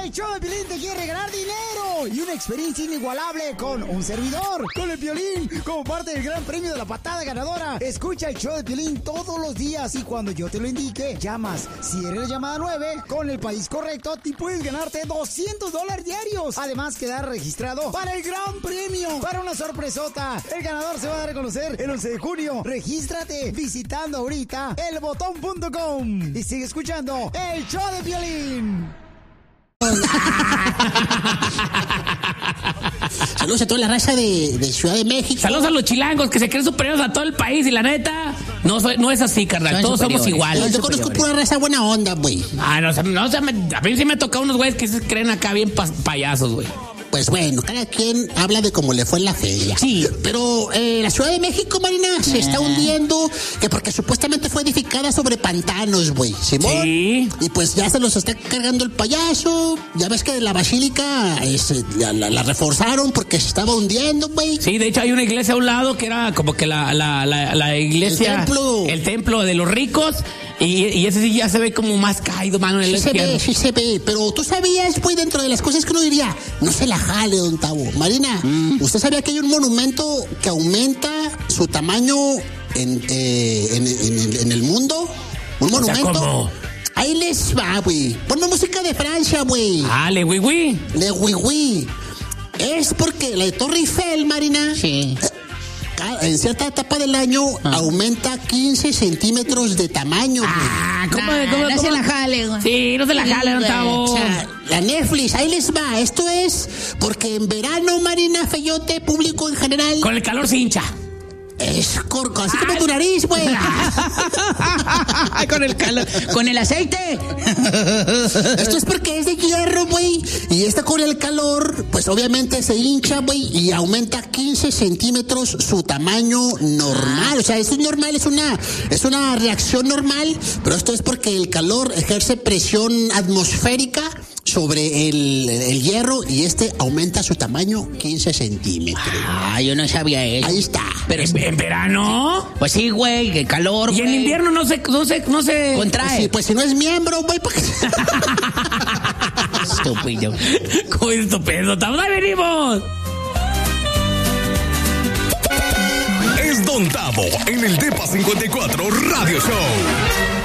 El show de Piolín te quiere regalar dinero y una experiencia inigualable con un servidor, con el Piolín, como parte del gran premio de la patada ganadora. Escucha el show de Piolín todos los días y cuando yo te lo indique, llamas. Si eres la llamada 9, con el país correcto, te puedes ganarte $200 diarios. Además, quedar registrado para el gran premio, para una sorpresota. El ganador se va a dar a conocer el 11 de junio. Regístrate visitando ahorita elbotón.com y sigue escuchando el show de Piolín. Saludos a toda la raza de Ciudad de México. Saludos a los chilangos que se creen superiores a todo el país y la neta, no es así, carnal. Todos somos iguales. Yo conozco pura raza buena onda, güey. A mí sí me ha tocado unos güeyes que se creen acá bien payasos, güey. Pues bueno, cada quien habla de cómo le fue en la feria. Sí. Pero la Ciudad de México, Marina, se está hundiendo, que porque supuestamente fue edificada sobre pantanos, güey. ¿Simón? Sí. Y pues ya se los está cargando el payaso. Ya ves que la basílica la reforzaron porque se estaba hundiendo, güey. Sí, de hecho hay una iglesia a un lado que era como que la iglesia... El templo de los ricos. Y ese sí ya se ve como más caído, mano, en el izquierdo. Sí se ve. Pero tú sabías, güey, dentro de las cosas que uno diría, no se la jale, don Tavo. Marina, ¿usted sabía que hay un monumento que aumenta su tamaño en el mundo? ¿Un monumento? O sea, ¿cómo? Ahí les va, güey. Ponme música de Francia, güey. Ah, Le Oui Oui. Le Oui Oui. Es porque la Torre Eiffel, Marina... Sí. En cierta etapa del año aumenta 15 centímetros de tamaño. ¿Cómo? No se la jale, güey. Sí, no se la jale, don Tavo. O sea, la Netflix, ahí les va. Esto es porque en verano, Marina, Feyote, público en general... Con el calor se hincha. Es corco, así como tu nariz, güey. Con el calor, con el aceite. Esto es porque es de hierro, güey. Y esta con el calor, pues obviamente se hincha, güey, y aumenta 15 centímetros su tamaño normal. O sea, esto es normal, es una reacción normal, pero esto es porque el calor ejerce presión atmosférica sobre el hierro y aumenta su tamaño 15 centímetros. Yo no sabía eso. Ahí está. Pero ¿En verano? Pues sí, güey, el calor. Y en invierno no se contrae. Pues si no es miembro, güey, ¿para qué? Estúpido. ¿Cómo es estupendo? ¡Ahí venimos! Es Don Tavo en el Depa 54 Radio Show.